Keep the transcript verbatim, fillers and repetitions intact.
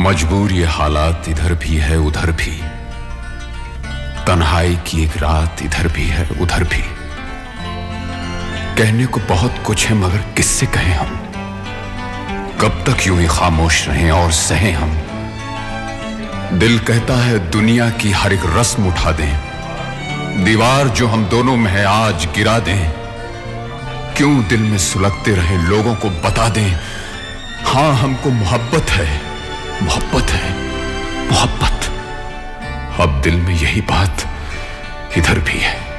मजबूर ये हालात इधर भी है उधर भी, तन्हाई की एक रात इधर भी है उधर भी। कहने को बहुत कुछ है मगर किससे कहें हम, कब तक यूं ही खामोश रहें और सहें हम। दिल कहता है दुनिया की हर एक रस्म उठा दें, दीवार जो हम दोनों में है आज गिरा दें। क्यों दिल में सुलगते रहे लोगों को बता दें, हाँ हमको मोहब्बत है मोहब्बत है मोहब्बत। अब दिल में यही बात इधर भी है।